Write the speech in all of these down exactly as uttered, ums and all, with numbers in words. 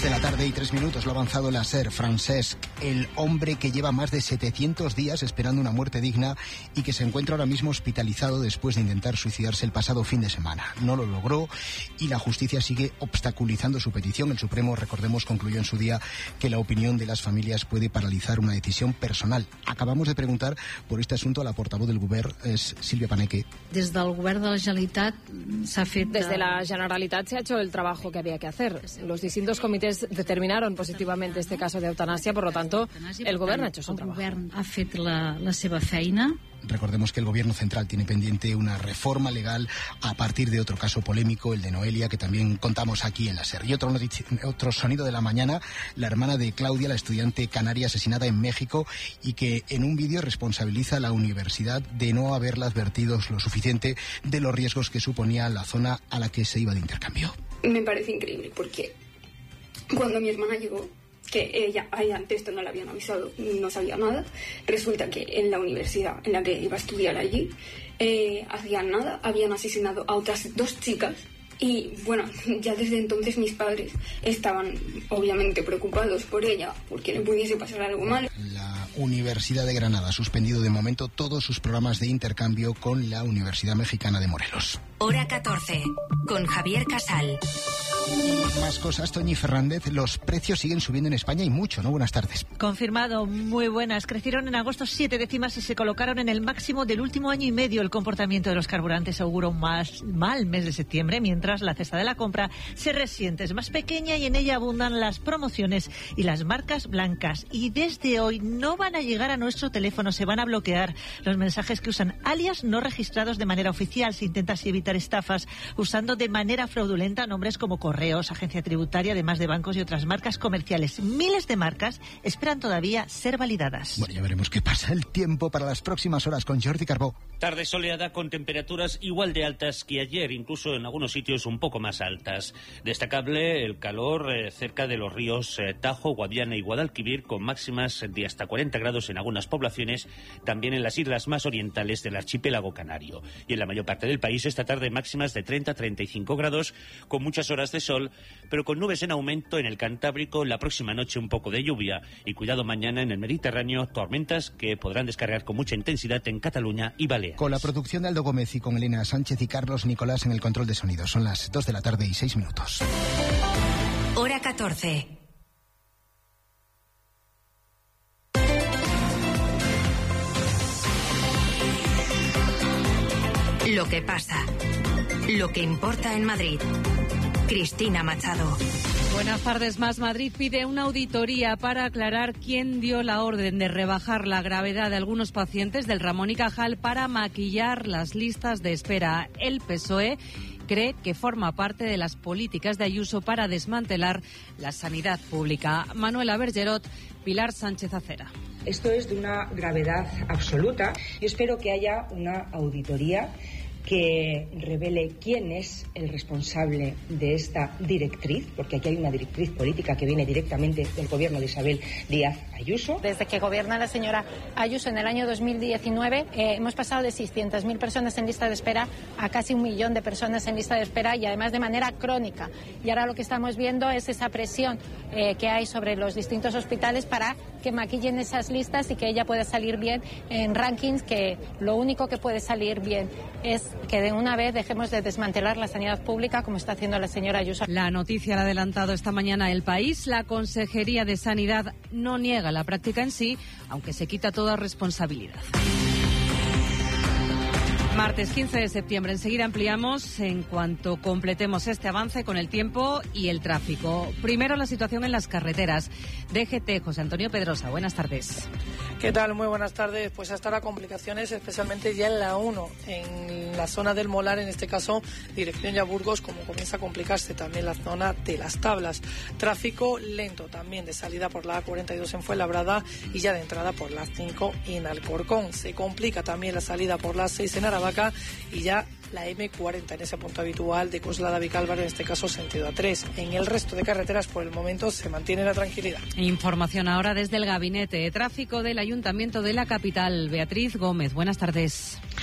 De la tarde y tres minutos lo ha avanzado la SER. Francesc, el hombre que lleva más de setecientos días esperando una muerte digna y que se encuentra ahora mismo hospitalizado después de intentar suicidarse el pasado fin de semana. No lo logró y la justicia sigue obstaculizando su petición. El Supremo, recordemos, concluyó en su día que la opinión de las familias puede paralizar una decisión personal. Acabamos de preguntar por este asunto a la portavoz del Govern, es Silvia Paneque. Desde el Govern de la Generalitat se ha fet... Desde la Generalitat se ha hecho el trabajo que había que hacer. Los distintos comités determinaron positivamente este caso de eutanasia, por lo tanto, el Govern ha hecho su trabajo. El Govern ha fet la, la seva feina. Recordemos que el Gobierno central tiene pendiente una reforma legal a partir de otro caso polémico, el de Noelia, que también contamos aquí en la SER. Y otro, notici- otro sonido de la mañana, la hermana de Claudia, la estudiante canaria asesinada en México y que en un vídeo responsabiliza a la universidad de no haberla advertido lo suficiente de los riesgos que suponía la zona a la que se iba de intercambio. Me parece increíble porque cuando mi hermana llegó, que ella, a ella antes esto no la habían avisado, no sabía nada, resulta que en la universidad en la que iba a estudiar allí, eh, hacían nada, habían asesinado a otras dos chicas y bueno, ya desde entonces mis padres estaban obviamente preocupados por ella, porque le pudiese pasar algo mal. La Universidad de Granada ha suspendido de momento todos sus programas de intercambio con la Universidad Mexicana de Morelos. Hora catorce, con Javier Casal. Más cosas, Toñi Fernández. Los precios siguen subiendo en España y mucho, ¿no? Buenas tardes. Confirmado, muy buenas. Crecieron en agosto siete décimas y se colocaron en el máximo del último año y medio. El comportamiento de los carburantes augura un más, mal mes de septiembre, mientras la cesta de la compra se resiente. Es más pequeña y en ella abundan las promociones y las marcas blancas. Y desde hoy no van a llegar a nuestro teléfono, se van a bloquear los mensajes que usan alias no registrados de manera oficial. Se intenta así evitar estafas usando de manera fraudulenta nombres como Correos, Agencia Tributaria, además de bancos y otras marcas comerciales. Miles de marcas esperan todavía ser validadas. Bueno, ya veremos qué pasa. El tiempo para las próximas horas con Jordi Carbó. Tarde soleada con temperaturas igual de altas que ayer, incluso en algunos sitios un poco más altas. Destacable el calor eh, cerca de los ríos eh, Tajo, Guadiana y Guadalquivir, con máximas de hasta cuarenta grados en algunas poblaciones, también en las islas más orientales del archipiélago canario. Y en la mayor parte del país esta tarde máximas de treinta a treinta y cinco grados, con muchas horas de sol, pero con nubes en aumento en el Cantábrico. La próxima noche un poco de lluvia y cuidado mañana en el Mediterráneo, tormentas que podrán descargar con mucha intensidad en Cataluña y Baleares. Con la producción de Aldo Gómez y con Elena Sánchez y Carlos Nicolás en el control de sonido. Son las dos de la tarde y seis minutos. Hora catorce. Lo que pasa. Lo que importa en Madrid. Cristina Machado. Buenas tardes. Más Madrid pide una auditoría para aclarar quién dio la orden de rebajar la gravedad de algunos pacientes del Ramón y Cajal para maquillar las listas de espera. El P S O E cree que forma parte de las políticas de Ayuso para desmantelar la sanidad pública. Manuela Bergerot, Pilar Sánchez Acera. Esto es de una gravedad absoluta. Yo espero que haya una auditoría que revele quién es el responsable de esta directriz, porque aquí hay una directriz política que viene directamente del gobierno de Isabel Díaz Ayuso. Desde que gobierna la señora Ayuso en el año dos mil diecinueve eh, hemos pasado de seiscientas mil personas en lista de espera a casi un millón de personas en lista de espera, y además de manera crónica. Y ahora lo que estamos viendo es esa presión eh, que hay sobre los distintos hospitales para que maquillen esas listas y que ella pueda salir bien en rankings, que lo único que puede salir bien es que de una vez dejemos de desmantelar la sanidad pública como está haciendo la señora Ayuso. La noticia la ha adelantado esta mañana El País. La Consejería de Sanidad no niega la práctica en sí, aunque se quita toda responsabilidad. Martes quince de septiembre. Enseguida ampliamos en cuanto completemos este avance con el tiempo y el tráfico. Primero, la situación en las carreteras. D G T, José Antonio Pedrosa, buenas tardes. ¿Qué tal? Muy buenas tardes. Pues hasta ahora complicaciones, especialmente ya en la uno, en la zona del Molar, en este caso dirección ya Burgos, como comienza a complicarse también la zona de las Tablas. Tráfico lento también de salida por la A cuarenta y dos en Fuenlabrada y ya de entrada por la cinco en Alcorcón. Se complica también la salida por la seis en Aravaca y ya la eme cuarenta en ese punto habitual de Coslada Vicálvaro, en este caso sentido A tres. En el resto de carreteras por el momento se mantiene la tranquilidad. Información ahora desde el Gabinete de Tráfico del Ayuntamiento de la capital. Beatriz Gómez, buenas tardes.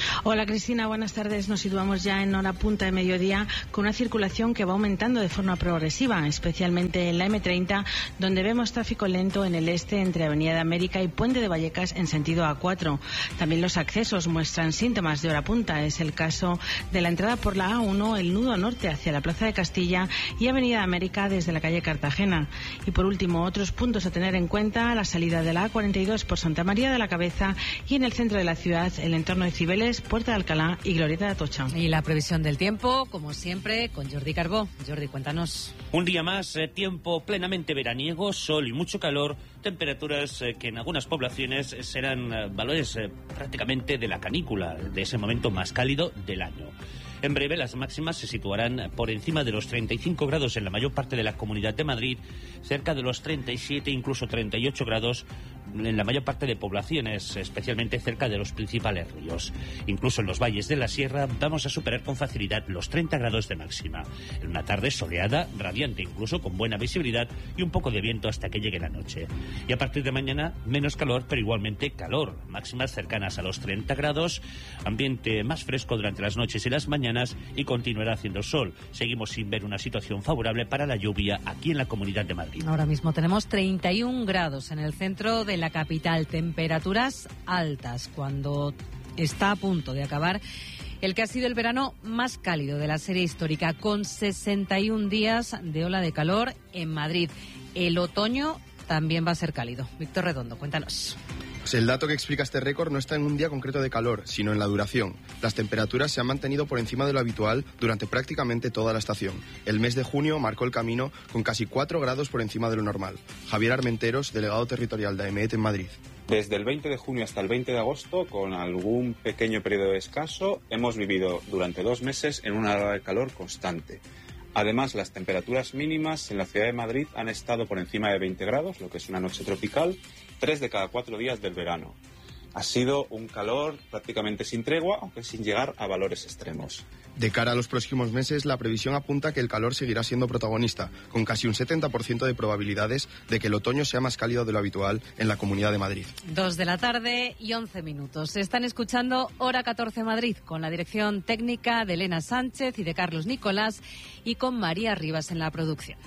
Hola Cristina, buenas tardes. Nos situamos ya en hora punta de mediodía con una circulación que va aumentando de forma progresiva, especialmente en la eme treinta, donde vemos tráfico lento en el este entre Avenida de América y Puente de Vallecas en sentido A cuatro. También los accesos muestran síntomas de hora punta. Es el caso de la entrada por la A uno, el nudo norte hacia la Plaza de Castilla y Avenida de América desde la calle Cartagena. Y por último, otros puntos a tener en cuenta: la salida de la A cuarenta y dos por Santa María de la Cabeza y en el centro de la ciudad, el entorno de Cibeles, Puerta de Alcalá y Glorieta de Atocha. Y la previsión del tiempo, como siempre, con Jordi Carbó. Jordi, cuéntanos. Un día más, eh, tiempo plenamente veraniego, sol y mucho calor, temperaturas eh, que en algunas poblaciones serán eh, valores eh, prácticamente de la canícula, de ese momento más cálido del año. En breve las máximas se situarán por encima de los treinta y cinco grados en la mayor parte de la Comunidad de Madrid, cerca de los treinta y siete, incluso treinta y ocho grados en la mayor parte de poblaciones, especialmente cerca de los principales ríos. Incluso en los valles de la sierra vamos a superar con facilidad los treinta grados de máxima. En una tarde soleada, radiante, incluso con buena visibilidad y un poco de viento hasta que llegue la noche. Y a partir de mañana, menos calor, pero igualmente calor. Máximas cercanas a los treinta grados, ambiente más fresco durante las noches y las mañanas y continuará haciendo sol. Seguimos sin ver una situación favorable para la lluvia aquí en la Comunidad de Madrid. Ahora mismo tenemos treinta y un grados en el centro de la capital, temperaturas altas cuando está a punto de acabar el que ha sido el verano más cálido de la serie histórica, con sesenta y un días de ola de calor en Madrid. El otoño también va a ser cálido. Víctor Redondo, cuéntanos. Pues el dato que explica este récord no está en un día concreto de calor, sino en la duración. Las temperaturas se han mantenido por encima de lo habitual durante prácticamente toda la estación. El mes de junio marcó el camino con casi cuatro grados por encima de lo normal. Javier Armenteros, delegado territorial de AEMET en Madrid. Desde el veinte de junio hasta el veinte de agosto, con algún pequeño periodo de descanso, hemos vivido durante dos meses en una ola de calor constante. Además, las temperaturas mínimas en la ciudad de Madrid han estado por encima de veinte grados, lo que es una noche tropical, tres de cada cuatro días del verano. Ha sido un calor prácticamente sin tregua, aunque sin llegar a valores extremos. De cara a los próximos meses, la previsión apunta que el calor seguirá siendo protagonista, con casi un setenta por ciento de probabilidades de que el otoño sea más cálido de lo habitual en la Comunidad de Madrid. Dos de la tarde y once minutos. Están escuchando Hora catorce Madrid, con la dirección técnica de Elena Sánchez y de Carlos Nicolás, y con María Rivas en la producción.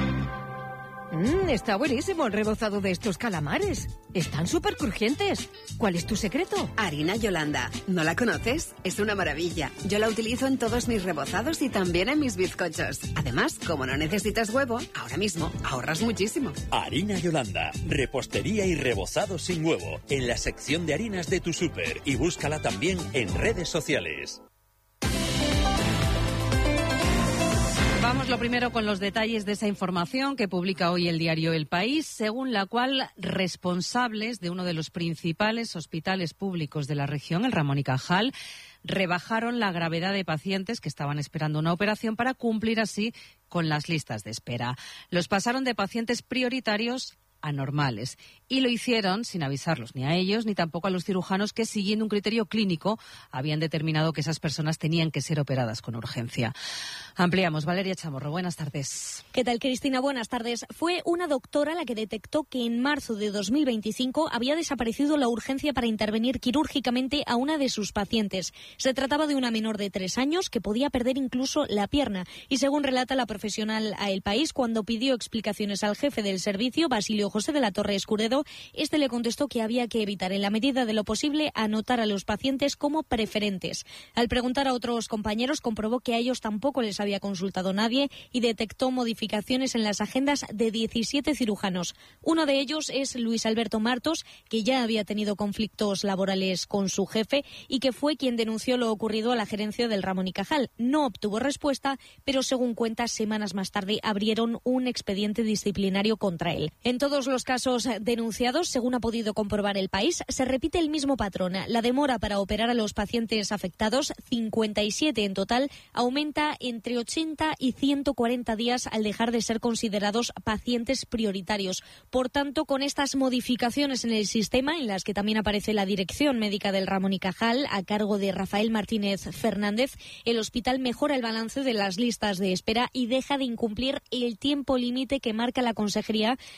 Mmm, está buenísimo el rebozado de estos calamares. Están súper crujientes. ¿Cuál es tu secreto? Harina Yolanda. ¿No la conoces? Es una maravilla. Yo la utilizo en todos mis rebozados y también en mis bizcochos. Además, como no necesitas huevo, ahora mismo ahorras muchísimo. Harina Yolanda. Repostería y rebozado sin huevo. En la sección de harinas de tu súper. Y búscala también en redes sociales. Vamos lo primero con los detalles de esa información que publica hoy el diario El País, según la cual responsables de uno de los principales hospitales públicos de la región, el Ramón y Cajal, rebajaron la gravedad de pacientes que estaban esperando una operación para cumplir así con las listas de espera. Los pasaron de pacientes prioritarios a normales. Y lo hicieron sin avisarlos ni a ellos ni tampoco a los cirujanos que, siguiendo un criterio clínico, habían determinado que esas personas tenían que ser operadas con urgencia. Ampliamos. Valeria Chamorro, buenas tardes. ¿Qué tal, Cristina? Buenas tardes. Fue una doctora la que detectó que en marzo de dos mil veinticinco había desaparecido la urgencia para intervenir quirúrgicamente a una de sus pacientes. Se trataba de una menor de tres años que podía perder incluso la pierna. Y según relata la profesional a El País, cuando pidió explicaciones al jefe del servicio, Basilio José de la Torre Escuredo, este le contestó que había que evitar, en la medida de lo posible, anotar a los pacientes como preferentes. Al preguntar a otros compañeros, comprobó que a ellos tampoco les había consultado nadie y detectó modificaciones en las agendas de diecisiete cirujanos. Uno de ellos es Luis Alberto Martos, que ya había tenido conflictos laborales con su jefe y que fue quien denunció lo ocurrido a la gerencia del Ramón y Cajal. No obtuvo respuesta, pero según cuenta, semanas más tarde abrieron un expediente disciplinario contra él. En todos los casos denunciados, según ha podido comprobar El País, se repite el mismo patrón. La demora para operar a los pacientes afectados, cincuenta y siete en total, aumenta entre ochenta y ciento cuarenta días al dejar de ser considerados pacientes prioritarios. Por tanto, con estas modificaciones en el sistema, en las que también aparece la dirección médica del Ramón y Cajal, a cargo de Rafael Martínez Fernández, el hospital mejora el balance de las listas de espera y deja de incumplir el tiempo límite que marca la Consejería para operar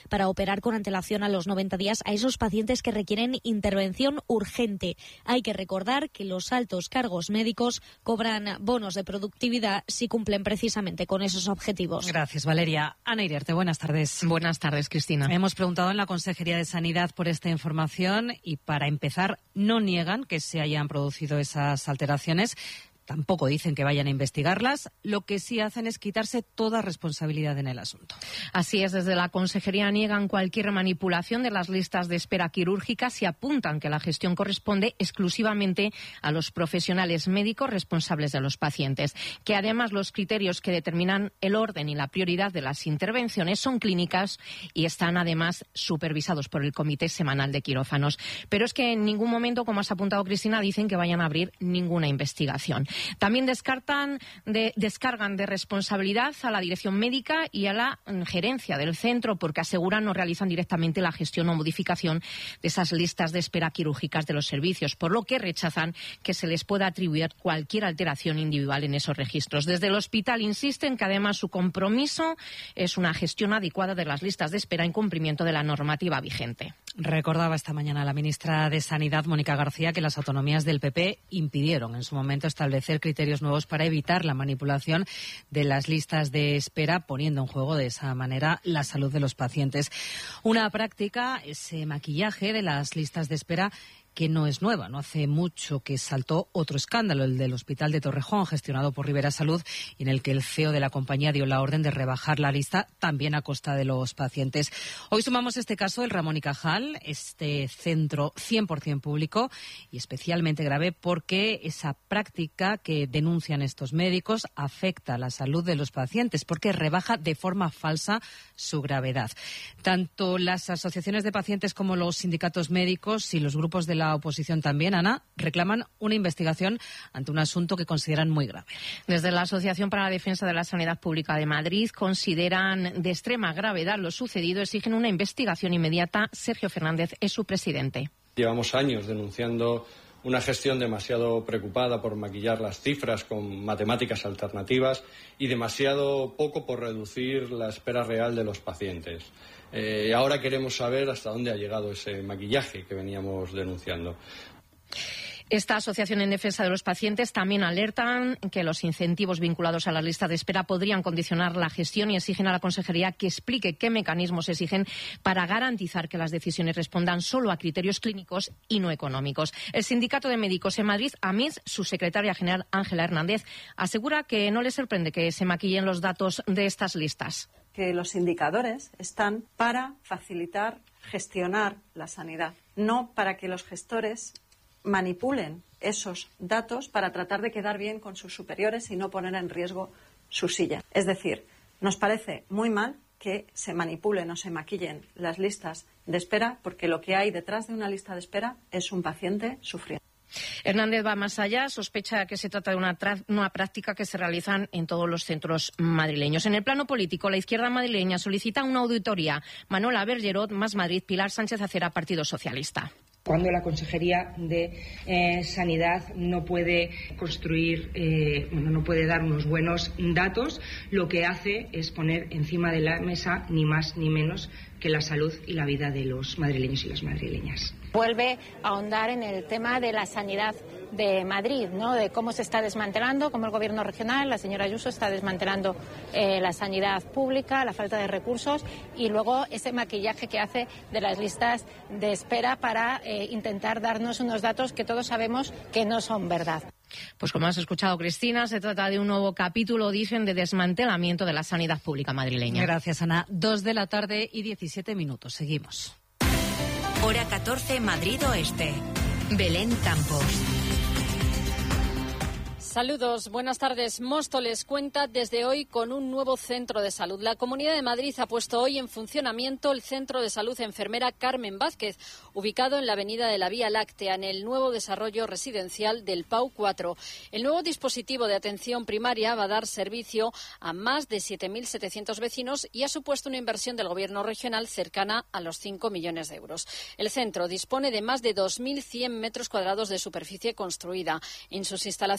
liberar con antelación a los noventa días a esos pacientes que requieren intervención urgente. Hay que recordar que los altos cargos médicos cobran bonos de productividad si cumplen precisamente con esos objetivos. Gracias, Valeria. Ana Iriarte, buenas tardes. Buenas tardes, Cristina. Hemos preguntado en la Consejería de Sanidad por esta información y, para empezar, no niegan que se hayan producido esas alteraciones. Tampoco dicen que vayan a investigarlas. Lo que sí hacen es quitarse toda responsabilidad en el asunto. Así es, desde la Consejería niegan cualquier manipulación de las listas de espera quirúrgicas y apuntan que la gestión corresponde exclusivamente a los profesionales médicos responsables de los pacientes, que además los criterios que determinan el orden y la prioridad de las intervenciones son clínicas y están además supervisados por el Comité Semanal de Quirófanos. Pero es que en ningún momento, como has apuntado, Cristina, dicen que vayan a abrir ninguna investigación. También descartan de, descargan de responsabilidad a la dirección médica y a la gerencia del centro, porque aseguran no realizan directamente la gestión o modificación de esas listas de espera quirúrgicas de los servicios, por lo que rechazan que se les pueda atribuir cualquier alteración individual en esos registros. Desde el hospital insisten que además su compromiso es una gestión adecuada de las listas de espera en cumplimiento de la normativa vigente. Recordaba esta mañana la ministra de Sanidad, Mónica García, que las autonomías del P P impidieron en su momento establecer criterios nuevos para evitar la manipulación de las listas de espera, poniendo en juego de esa manera la salud de los pacientes. Una práctica, ese maquillaje de las listas de espera, que no es nueva. No hace mucho que saltó otro escándalo, el del Hospital de Torrejón, gestionado por Rivera Salud, y en el que el C E O de la compañía dio la orden de rebajar la lista, también a costa de los pacientes. Hoy sumamos este caso, el Ramón y Cajal, este centro cien por ciento público, y especialmente grave porque esa práctica que denuncian estos médicos afecta a la salud de los pacientes, porque rebaja de forma falsa su gravedad. Tanto las asociaciones de pacientes como los sindicatos médicos y los grupos de la oposición también, Ana, reclaman una investigación ante un asunto que consideran muy grave. Desde la Asociación para la Defensa de la Sanidad Pública de Madrid consideran de extrema gravedad lo sucedido, exigen una investigación inmediata. Sergio Fernández es su presidente. Llevamos años denunciando una gestión demasiado preocupada por maquillar las cifras con matemáticas alternativas y demasiado poco por reducir la espera real de los pacientes. Eh, ahora queremos saber hasta dónde ha llegado ese maquillaje que veníamos denunciando. Esta asociación en defensa de los pacientes también alertan que los incentivos vinculados a la lista de espera podrían condicionar la gestión y exigen a la Consejería que explique qué mecanismos exigen para garantizar que las decisiones respondan solo a criterios clínicos y no económicos. El Sindicato de Médicos en Madrid, A M I S, su secretaria general Ángela Hernández, asegura que no le sorprende que se maquillen los datos de estas listas. Que los indicadores están para facilitar, gestionar la sanidad, no para que los gestores manipulen esos datos para tratar de quedar bien con sus superiores y no poner en riesgo su silla. Es decir, nos parece muy mal que se manipulen o se maquillen las listas de espera, porque lo que hay detrás de una lista de espera es un paciente sufriendo. Hernández va más allá, sospecha que se trata de una, una práctica que se realiza en todos los centros madrileños. En el plano político, la izquierda madrileña solicita una auditoría. Manuela Bergerot, Más Madrid, Pilar Sánchez Acera, Partido Socialista. Cuando la Consejería de eh, Sanidad no puede construir, eh, bueno, no puede dar unos buenos datos, lo que hace es poner encima de la mesa ni más ni menos que la salud y la vida de los madrileños y las madrileñas. Vuelve a ahondar en el tema de la sanidad de Madrid, ¿no? De cómo se está desmantelando, cómo el gobierno regional, la señora Ayuso, está desmantelando eh, la sanidad pública, la falta de recursos y luego ese maquillaje que hace de las listas de espera para eh, intentar darnos unos datos que todos sabemos que no son verdad. Pues como has escuchado, Cristina, se trata de un nuevo capítulo, dicen, de desmantelamiento de la sanidad pública madrileña. Gracias, Ana. Dos de la tarde y diecisiete minutos. Seguimos. Hora catorce, Madrid Oeste. Belén Campos. Saludos, buenas tardes. Móstoles cuenta desde hoy con un nuevo centro de salud. La Comunidad de Madrid ha puesto hoy en funcionamiento el Centro de Salud Enfermera Carmen Vázquez, ubicado en la avenida de la Vía Láctea, en el nuevo desarrollo residencial del Pau cuatro. El nuevo dispositivo de atención primaria va a dar servicio a más de siete mil setecientos vecinos y ha supuesto una inversión del Gobierno regional cercana a los cinco millones de euros. El centro dispone de más de dos mil cien metros cuadrados de superficie construida. En sus instalaciones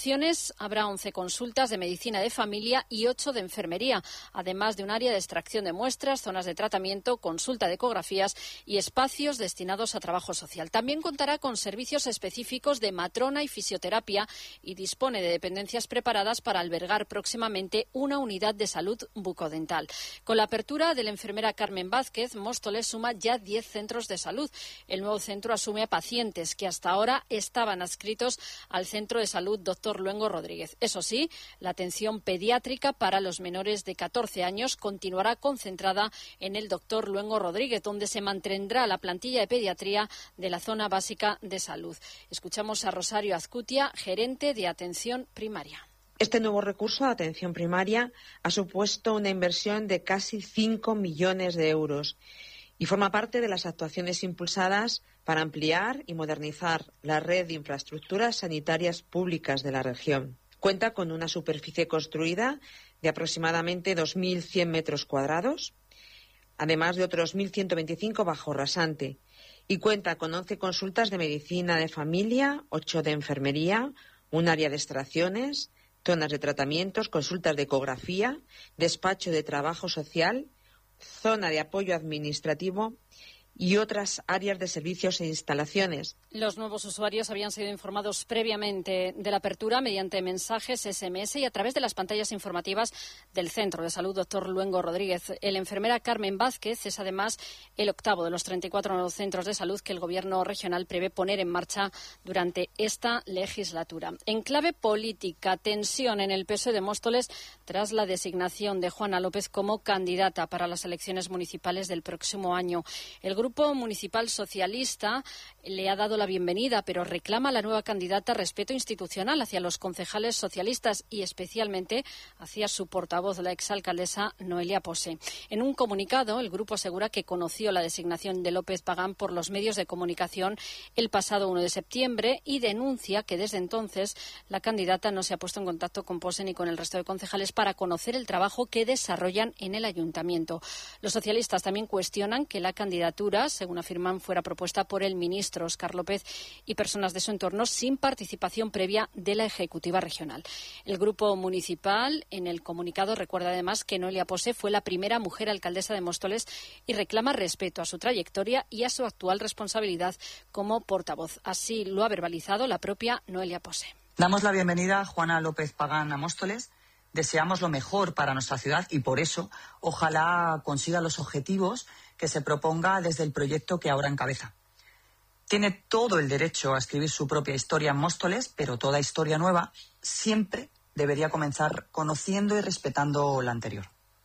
Además, habrá once consultas de medicina de familia y ocho de enfermería, además de un área de extracción de muestras, zonas de tratamiento, consulta de ecografías y espacios destinados a trabajo social. También contará con servicios específicos de matrona y fisioterapia y dispone de dependencias preparadas para albergar próximamente una unidad de salud bucodental. Con la apertura de la enfermera Carmen Vázquez, Móstoles suma ya diez centros de salud. El nuevo centro asume a pacientes que hasta ahora estaban adscritos al centro de salud doctor Luengo Rodríguez. Eso sí, la atención pediátrica para los menores de catorce años continuará concentrada en el doctor Luengo Rodríguez, donde se mantendrá la plantilla de pediatría de la zona básica de salud. Escuchamos a Rosario Azcutia, gerente de atención primaria. Este nuevo recurso de atención primaria ha supuesto una inversión de casi cinco millones de euros y forma parte de las actuaciones impulsadas para ampliar y modernizar la red de infraestructuras sanitarias públicas de la región. Cuenta con una superficie construida de aproximadamente dos mil cien metros cuadrados, además de otros mil ciento veinticinco bajo rasante, y cuenta con once consultas de medicina de familia, ocho de enfermería, un área de extracciones, zonas de tratamientos, consultas de ecografía, despacho de trabajo social, zona de apoyo administrativo y otras áreas de servicios e instalaciones. Los nuevos usuarios habían sido informados previamente de la apertura mediante mensajes ese eme ese y a través de las pantallas informativas del Centro de Salud doctor Luengo Rodríguez. La enfermera Carmen Vázquez es además el octavo de los treinta y cuatro nuevos centros de salud que el Gobierno regional prevé poner en marcha durante esta legislatura. En clave política, tensión en el P S O E de Móstoles tras la designación de Juana López como candidata para las elecciones municipales del próximo año. El Grupo Municipal Socialista le ha dado la bienvenida, pero reclama a la nueva candidata respeto institucional hacia los concejales socialistas y especialmente hacia su portavoz, la exalcaldesa Noelia Pose. En un comunicado, el grupo asegura que conoció la designación de López Pagán por los medios de comunicación el pasado uno de septiembre y denuncia que desde entonces la candidata no se ha puesto en contacto con Pose ni con el resto de concejales para conocer el trabajo que desarrollan en el ayuntamiento. Los socialistas también cuestionan que la candidatura, según afirman, fuera propuesta por el ministro Óscar López y personas de su entorno sin participación previa de la Ejecutiva Regional. El Grupo Municipal, en el comunicado, recuerda además que Noelia Pose fue la primera mujer alcaldesa de Móstoles y reclama respeto a su trayectoria y a su actual responsabilidad como portavoz. Así lo ha verbalizado la propia Noelia Pose. Damos la bienvenida a Juana López Pagán a Móstoles. Deseamos lo mejor para nuestra ciudad y por eso ojalá consiga los objetivos que se proponga desde el proyecto que ahora encabeza. Tiene todo el derecho a escribir su propia historia en Móstoles, pero toda historia nueva siempre debería comenzar conociendo y respetando la anterior.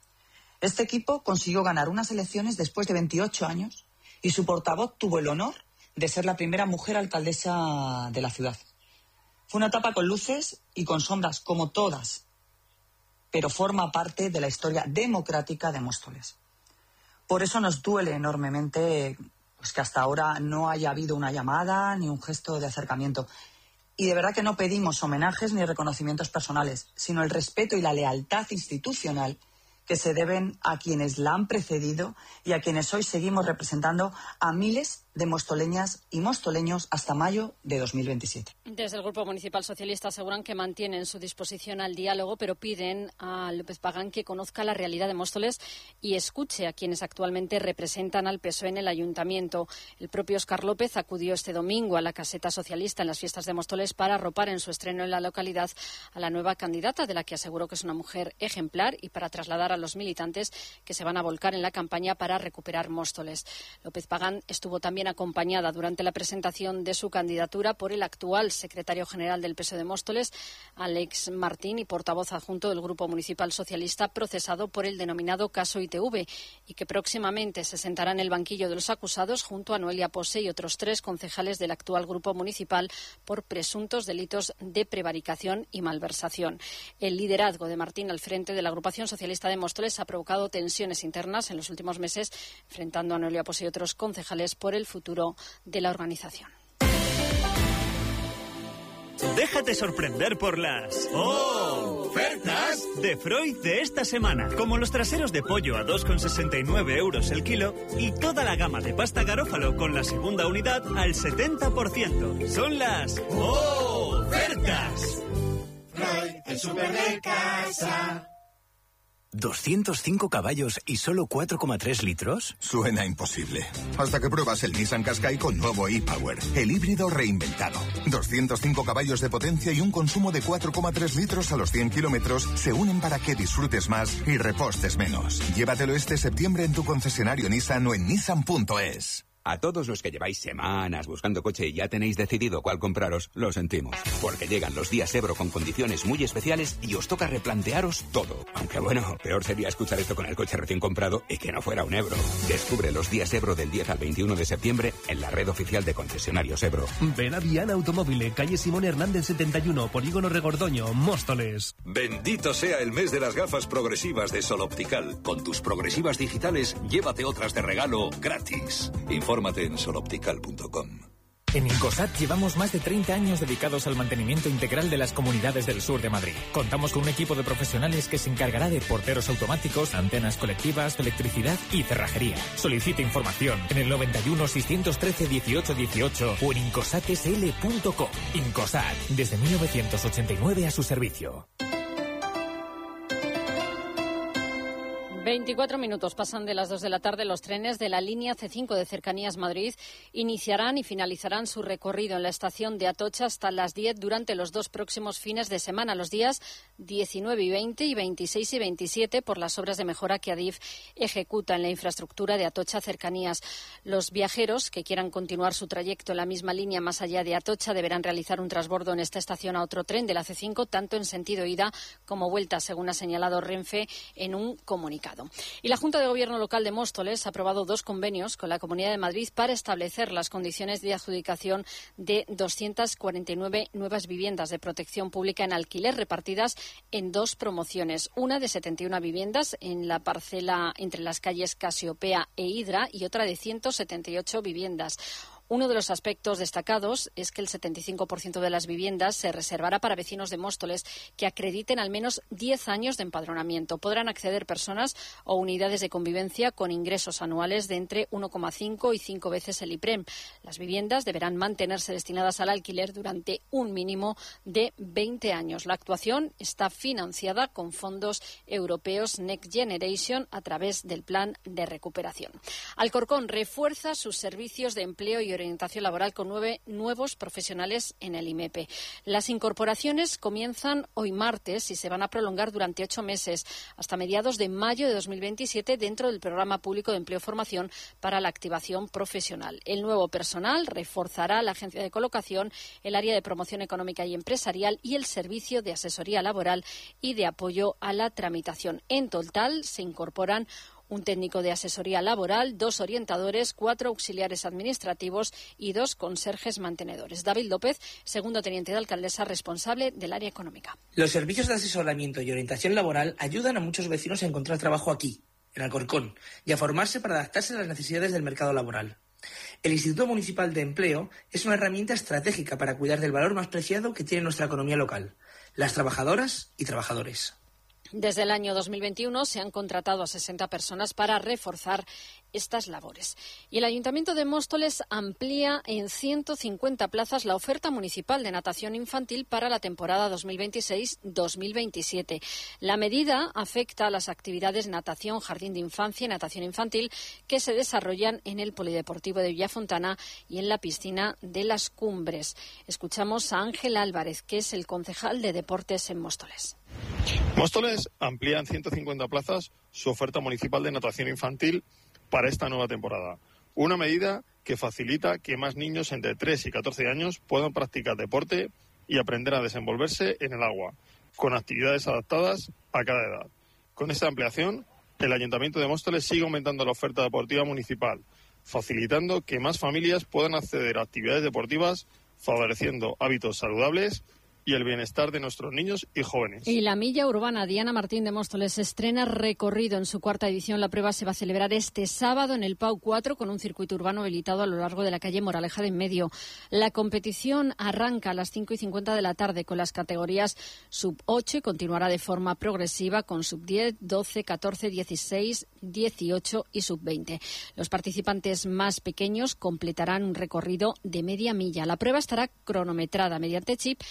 Este equipo consiguió ganar unas elecciones después de veintiocho años y su portavoz tuvo el honor de ser la primera mujer alcaldesa de la ciudad. Fue una etapa con luces y con sombras, como todas, pero forma parte de la historia democrática de Móstoles. Por eso nos duele enormemente pues, que hasta ahora no haya habido una llamada ni un gesto de acercamiento. Y de verdad que no pedimos homenajes ni reconocimientos personales, sino el respeto y la lealtad institucional que se deben a quienes la han precedido y a quienes hoy seguimos representando a miles de mostoleñas y mostoleños hasta mayo de dos mil veintisiete. Desde el Grupo Municipal Socialista aseguran que mantienen su disposición al diálogo, pero piden a López Pagán que conozca la realidad de Móstoles y escuche a quienes actualmente representan al P S O E en el ayuntamiento. El propio Óscar López acudió este domingo a la caseta socialista en las fiestas de Móstoles para arropar en su estreno en la localidad a la nueva candidata, de la que aseguró que es una mujer ejemplar, y para trasladar a los militantes que se van a volcar en la campaña para recuperar Móstoles. López Pagán estuvo también acompañada durante la presentación de su candidatura por el actual secretario general del P S O E de Móstoles, Alex Martín, y portavoz adjunto del Grupo Municipal Socialista, procesado por el denominado caso I T V, y que próximamente se sentará en el banquillo de los acusados junto a Noelia Pose y otros tres concejales del actual Grupo Municipal por presuntos delitos de prevaricación y malversación. El liderazgo de Martín al frente de la agrupación socialista de Móstoles ha provocado tensiones internas en los últimos meses, enfrentando a Noelia Pose y otros concejales por el futuro de la organización. Déjate sorprender por las ofertas de Freud de esta semana, como los traseros de pollo a dos con sesenta y nueve euros el kilo y toda la gama de pasta Garófalo con la segunda unidad al setenta por ciento. Son las ofertas. el súper de casa. ¿doscientos cinco caballos y solo cuatro coma tres litros? Suena imposible. Hasta que pruebas el Nissan Qashqai con nuevo e-Power, el híbrido reinventado. doscientos cinco caballos de potencia y un consumo de cuatro coma tres litros a los cien kilómetros se unen para que disfrutes más y repostes menos. Llévatelo este septiembre en tu concesionario Nissan o en nissan punto es. A todos los que lleváis semanas buscando coche y ya tenéis decidido cuál compraros, lo sentimos. Porque llegan los días Ebro con condiciones muy especiales y os toca replantearos todo. Aunque bueno, peor sería escuchar esto con el coche recién comprado y que no fuera un Ebro. Descubre los días Ebro del diez al veintiuno de septiembre en la red oficial de concesionarios Ebro. Ven a Viana Automóvil, calle Simón Hernández setenta y uno, Polígono Regordoño, Móstoles. Bendito sea el mes de las gafas progresivas de Sol Optical. Con tus progresivas digitales, llévate otras de regalo gratis. Infórmate en sol optical punto com. En Incosat llevamos más de treinta años dedicados al mantenimiento integral de las comunidades del sur de Madrid. Contamos con un equipo de profesionales que se encargará de porteros automáticos, antenas colectivas, electricidad y cerrajería. Solicite información en el noventa y uno, seiscientos trece, dieciocho dieciocho o en incosat s l punto com. Incosat, desde mil novecientos ochenta y nueve a su servicio. veinticuatro minutos pasan de las dos de la tarde. Los trenes de la línea ce cinco de Cercanías Madrid iniciarán y finalizarán su recorrido en la estación de Atocha hasta las diez durante los dos próximos fines de semana, los días diecinueve y veinte y veintiséis y veintisiete, por las obras de mejora que Adif ejecuta en la infraestructura de Atocha Cercanías. Los viajeros que quieran continuar su trayecto en la misma línea más allá de Atocha deberán realizar un transbordo en esta estación a otro tren de la ce cinco, tanto en sentido ida como vuelta, según ha señalado Renfe en un comunicado. Y la Junta de Gobierno Local de Móstoles ha aprobado dos convenios con la Comunidad de Madrid para establecer las condiciones de adjudicación de doscientas cuarenta y nueve nuevas viviendas de protección pública en alquiler repartidas en dos promociones. Una de setenta y una viviendas en la parcela entre las calles Casiopea e Hidra y otra de ciento setenta y ocho viviendas. Uno de los aspectos destacados es que el setenta y cinco por ciento de las viviendas se reservará para vecinos de Móstoles que acrediten al menos diez años de empadronamiento. Podrán acceder personas o unidades de convivencia con ingresos anuales de entre uno coma cinco y cinco veces el IPREM. Las viviendas deberán mantenerse destinadas al alquiler durante un mínimo de veinte años. La actuación está financiada con fondos europeos Next Generation a través del Plan de Recuperación. Alcorcón refuerza sus servicios de empleo y orientación laboral con nueve nuevos profesionales en el I M E P E. Las incorporaciones comienzan hoy martes y se van a prolongar durante ocho meses hasta mediados de mayo de dos mil veintisiete dentro del Programa Público de Empleo y Formación para la Activación Profesional. El nuevo personal reforzará la agencia de colocación, el área de promoción económica y empresarial y el servicio de asesoría laboral y de apoyo a la tramitación. En total se incorporan un técnico de asesoría laboral, dos orientadores, cuatro auxiliares administrativos y dos conserjes mantenedores. David López, segundo teniente de alcaldesa responsable del área económica. Los servicios de asesoramiento y orientación laboral ayudan a muchos vecinos a encontrar trabajo aquí, en Alcorcón, y a formarse para adaptarse a las necesidades del mercado laboral. El Instituto Municipal de Empleo es una herramienta estratégica para cuidar del valor más preciado que tiene nuestra economía local, las trabajadoras y trabajadores. Desde el año dos mil veintiuno se han contratado a sesenta personas para reforzar estas labores. Y el Ayuntamiento de Móstoles amplía en ciento cincuenta plazas la oferta municipal de natación infantil para la temporada dos mil veintiséis dos mil veintisiete. La medida afecta a las actividades natación, jardín de infancia y natación infantil que se desarrollan en el Polideportivo de Villafontana y en la piscina de Las Cumbres. Escuchamos a Ángel Álvarez, que es el concejal de Deportes en Móstoles. Móstoles amplía en ciento cincuenta plazas su oferta municipal de natación infantil para esta nueva temporada. Una medida que facilita que más niños entre tres y catorce años puedan practicar deporte y aprender a desenvolverse en el agua, con actividades adaptadas a cada edad. Con esta ampliación, el Ayuntamiento de Móstoles sigue aumentando la oferta deportiva municipal, facilitando que más familias puedan acceder a actividades deportivas, favoreciendo hábitos saludables y el bienestar de nuestros niños y jóvenes. Y la milla urbana Diana Martín de Móstoles estrena recorrido en su cuarta edición. La prueba se va a celebrar este sábado en el Pau cuatro con un circuito urbano habilitado a lo largo de la calle Moraleja de en Medio. La competición arranca a las cinco y cincuenta de la tarde con las categorías sub ocho y continuará de forma progresiva con sub diez, doce, catorce, dieciséis, dieciocho y sub veinte. Los participantes más pequeños completarán un recorrido de media milla. La prueba estará cronometrada mediante chip y contará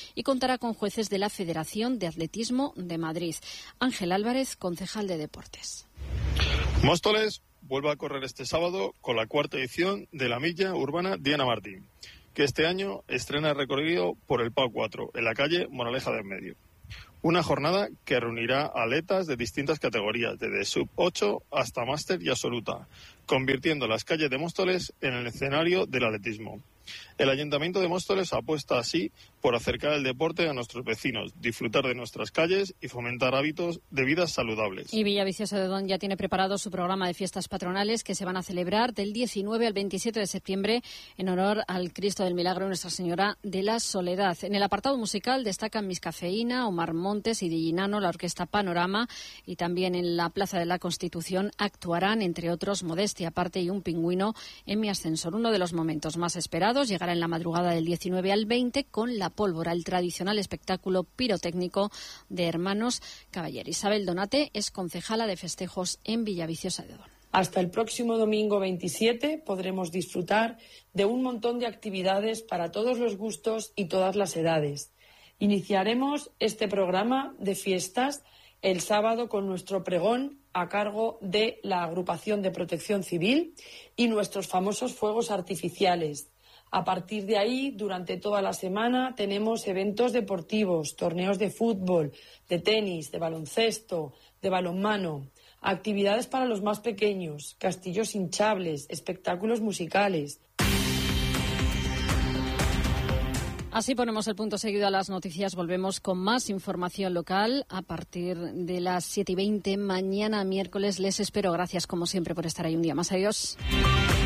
contará con jueces de la Federación de Atletismo de Madrid. Ángel Álvarez, concejal de Deportes. Móstoles vuelve a correr este sábado con la cuarta edición de la milla urbana Diana Martín, que este año estrena el recorrido por el P A U cuatro, en la calle Moraleja del Medio. Una jornada que reunirá atletas de distintas categorías, desde sub ocho hasta máster y absoluta, convirtiendo las calles de Móstoles en el escenario del atletismo. El Ayuntamiento de Móstoles apuesta así por acercar el deporte a nuestros vecinos, disfrutar de nuestras calles y fomentar hábitos de vida saludables. Y Villaviciosa de Odón ya tiene preparado su programa de fiestas patronales que se van a celebrar del diecinueve al veintisiete de septiembre en honor al Cristo del Milagro Nuestra Señora de la Soledad. En el apartado musical destacan Miss Cafeína, Omar Montes y Dillinano, la orquesta Panorama, y también en la Plaza de la Constitución actuarán, entre otros, Modestia Aparte y Un Pingüino en Mi Ascensor. Uno de los momentos más esperados llegará en la madrugada del diecinueve al veinte con La Pólvora, el tradicional espectáculo pirotécnico de Hermanos Caballer. Isabel Donate es concejala de festejos en Villaviciosa de Odón. Hasta el próximo domingo veintisiete podremos disfrutar de un montón de actividades para todos los gustos y todas las edades. Iniciaremos este programa de fiestas el sábado con nuestro pregón a cargo de la Agrupación de Protección Civil y nuestros famosos fuegos artificiales. A partir de ahí, durante toda la semana, tenemos eventos deportivos, torneos de fútbol, de tenis, de baloncesto, de balonmano, actividades para los más pequeños, castillos hinchables, espectáculos musicales. Así ponemos el punto seguido a las noticias. Volvemos con más información local a partir de las siete y veinte mañana miércoles. Les espero. Gracias como siempre por estar ahí un día más. Adiós.